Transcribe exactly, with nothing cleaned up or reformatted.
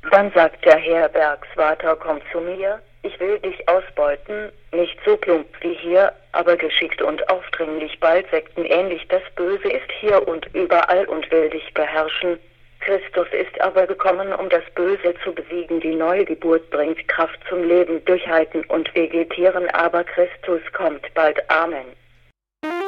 Dann sagt der Herbergswärter: Komm zu mir, ich will dich ausbeuten, nicht so plump wie hier, aber geschickt und aufdringlich, bald sektenähnlich. Das Böse ist hier und überall und will dich beherrschen. Christus ist aber gekommen, um das Böse zu besiegen. Die Neugeburt bringt Kraft zum Leben, Durchhalten und Vegetieren, aber Christus kommt bald. Amen.